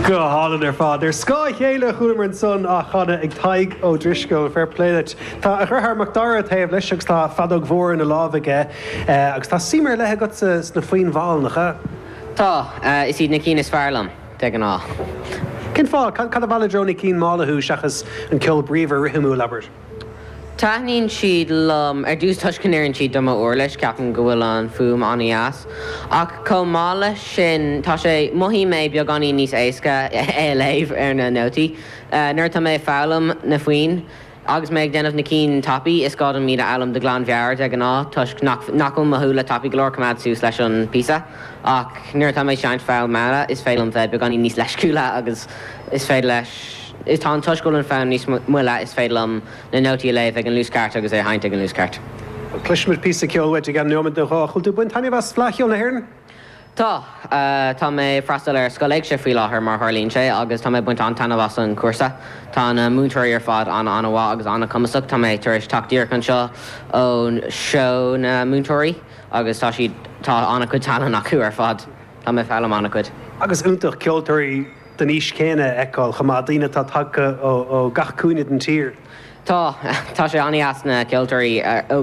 Go hálan ar fád. Ar Sky chéile chuúmar an son a chana ag taig ó drisco fair pléile. Tá a chuthar Macdara taobh leis agus tá fadog mhór in na lábhaige agus tá simar lethe go na faoin bhálnacha. Tá, is iad na cín is fearlam, de an á. Cin fá, cad a bhla drona cín málathú seachas an ceol bríomhar rithimú labhart. Táithníonn siad lom dús tuiscinéironn siad do uair leis ceapan go bhfuil an fuam aní as. Ach có mála sin tá sé mohí mé beag aní níos éasca léamh ar na nótaí. Nuair tá mé fearlam na faoin, agus méid déanamh na cín tapaí is gád an míad elam de glán bhear ag an á, tuis nachil mothúla tapaí glór cumad sús leis an písa. Ach nuair tá mé seint fearl mara is féilim bheith beag aní níos leisciúla agus is féad leis. Is tá an tuisgóil an fán níos muile is féadlam na nótaí léamh ag an lúscart agus é haint ag an lúscart. Cluisiid pí ceolhaid ag an neomad do chuil tú buin taine bheits flaiciúil na hhéireann? Tá mé freistal ar scoléig sé faoi láthair mar tharlíonn sé agus tá mé buint an taine bhas an cuasa. Tá na múntúirí ar fad anna bhá agus anna cumasach tá mé tuéis tatíar chun seo ón seo na múntúirí agus tá siad tá anna chud tanna acu ar fad. Tá mé fearlam anna chud. Agus úntaach ceoltóirí den níos céine eáil chumá daoine tá tacha ó gach cúine an tír. Tá sé aní as na ceoltóirí